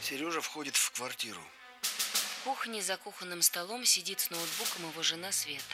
Сережа входит в квартиру. В кухне за кухонным столом сидит с ноутбуком его жена Света.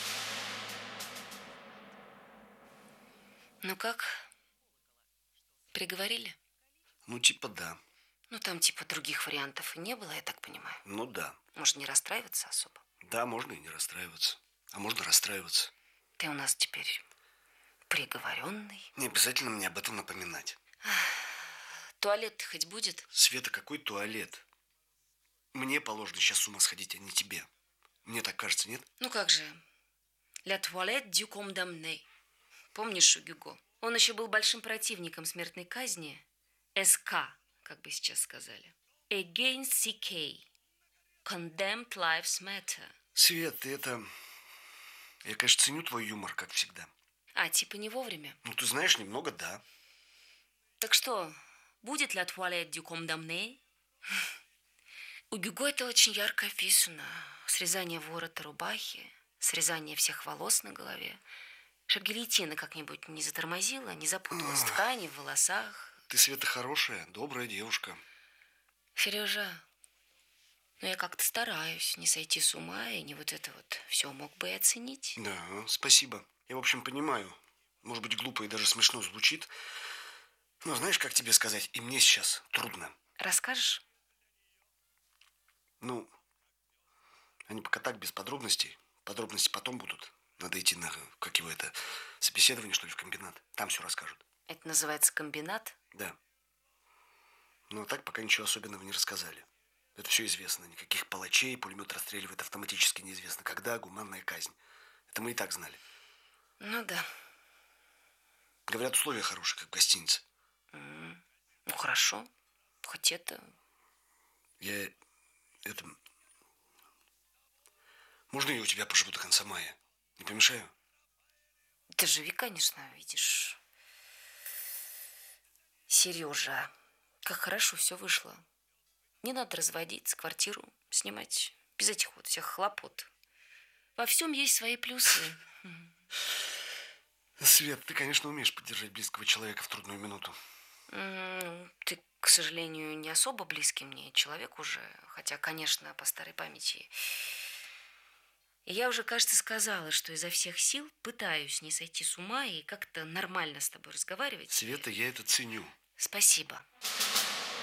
Ну как? Приговорили? Ну, типа да. Ну, там типа других вариантов и не было, я так понимаю. Ну да. Может, не расстраиваться особо? Да, можно и не расстраиваться. А можно расстраиваться. Ты у нас теперь приговоренный. Не обязательно мне об этом напоминать. Туалет-то хоть будет? Света, какой туалет? Мне положено сейчас с ума сходить, а не тебе. Мне так кажется, нет? Ну как же? La toilette du condamné. Помнишь у Гюго? Он еще был большим противником смертной казни. СК, как бы сейчас сказали. Against CK. Condemned Lives Matter. Свет, ты это... Я, конечно, ценю твой юмор, как всегда. А, типа не вовремя. Ну, ты знаешь, немного да. Так что, будет la toilette du condamné? У Гюго это очень ярко описано. Срезание ворота рубахи, срезание всех волос на голове. Чтоб гильотина как-нибудь не затормозила, не запуталась в ткани, в волосах. Ты, Света, хорошая, добрая девушка. Сережа, ну я как-то стараюсь не сойти с ума и не вот это вот все мог бы и оценить. Да, спасибо. Я, в общем, понимаю. Может быть, глупо и даже смешно звучит. Но знаешь, как тебе сказать, и мне сейчас трудно. Расскажешь? Ну, они пока так, без подробностей. Подробности потом будут. Надо идти на, как его это, собеседование, что ли, в комбинат. Там все расскажут. Это называется комбинат? Да. Но так пока ничего особенного не рассказали. Это все известно. Никаких палачей, пулемет расстреливает автоматически неизвестно когда, гуманная казнь. Это мы и так знали. Ну да. Говорят, условия хорошие, как в гостинице. Ну хорошо. Хоть это... Я... Это... Можно я у тебя поживу до конца мая? Не помешаю? Да живи, конечно, видишь. Сережа, как хорошо все вышло. Не надо разводиться, квартиру снимать без этих вот всех хлопот. Во всем есть свои плюсы. Свет, ты, конечно, умеешь поддержать близкого человека в трудную минуту. Ты, к сожалению, не особо близкий мне человек уже. Хотя, конечно, по старой памяти. И я уже, кажется, сказала, что изо всех сил пытаюсь не сойти с ума и как-то нормально с тобой разговаривать. Света, я это ценю. Спасибо.